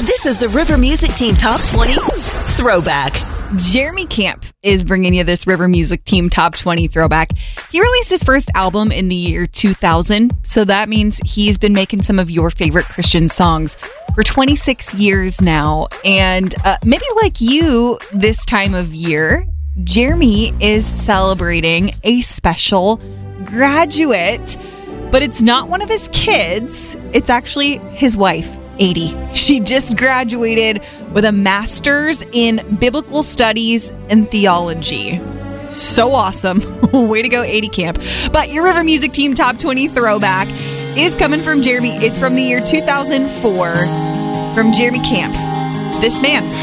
This is the River Music Team Top 20 Throwback. Jeremy Camp is bringing you this River Music Team Top 20 Throwback. He released his first album in the year 2000, so that means he's been making some of your favorite Christian songs for 26 years now. And maybe like you this time of year, Jeremy is celebrating a special graduate, but it's not one of his kids. It's actually his wife, 80. She just graduated with a master's in biblical studies and theology. So awesome. Way to go, 80 Camp. But your River Music Team Top 20 Throwback is coming from Jeremy. It's from the year 2004 from Jeremy Camp. This man.